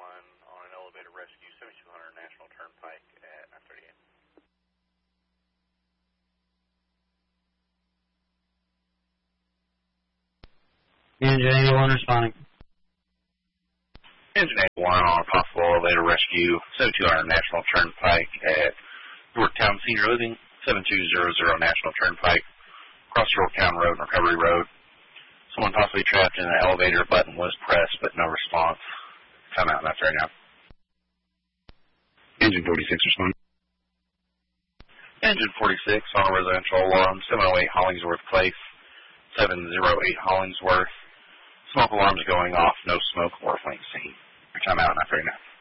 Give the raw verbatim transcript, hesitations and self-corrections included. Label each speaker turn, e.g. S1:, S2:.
S1: one on an elevator rescue, seventy-two hundred National Turnpike at nine thirty a m
S2: Engine eighty-one responding.
S1: Engine eighty-one on a possible elevator rescue, seventy-two hundred National Turnpike at Yorktown Senior Living, seventy-two hundred National Turnpike, across Yorktown Road and Recovery Road. Someone possibly trapped in the elevator, button was pressed, but no response. Come out, and that's right now.
S3: Engine forty-six responding.
S1: Engine forty-six on a residential alarm, seven oh eight Hollingsworth Place, seven oh eight Hollingsworth. Smoke alarms going off, no smoke or flame seen. Time out, not right now.